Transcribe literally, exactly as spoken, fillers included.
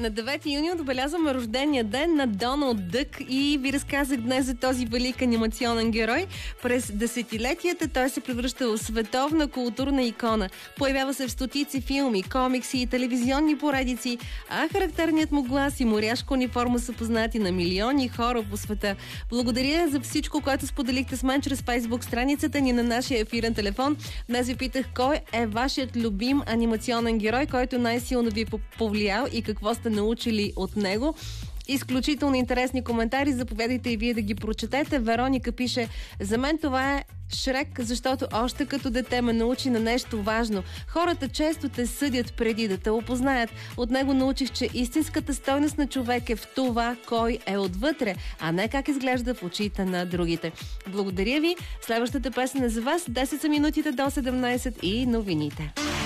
На девети юни отбелязваме рождения ден на Доналд Дък и ви разказах днес за този велик анимационен герой. През десетилетията той се превръща в световна културна икона. Появява се в стотици филми, комикси и телевизионни поредици, а характерният му глас и моряшка униформа са познати на милиони хора по света. Благодаря за всичко, което споделихте с мен чрез Фейсбук страницата ни на нашия ефирен телефон. Днес ви питах кой е вашият любим анимационен герой, който най-силно ви е повлиял и какво сте научили от него. Изключително интересни коментари, заповядайте и вие да ги прочетете. Вероника пише: за мен това е Шрек, защото още като дете ме научи на нещо важно. Хората често те съдят преди да те опознаят. От него научих, че истинската стойност на човек е в това, кой е отвътре, а не как изглежда в очите на другите. Благодаря ви. Следващата песен е за вас. десет са минутите до седемнайсет и новините.